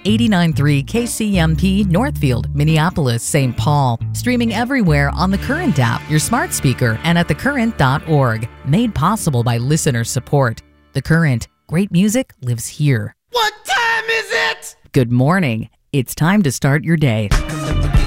89.3 KCMP Northfield, Minneapolis, St. Paul. Streaming everywhere on the Current app, your smart speaker, and at thecurrent.org. Made possible by listener support. The Current. Great music lives here. What time is it? Good morning. It's time to start your day.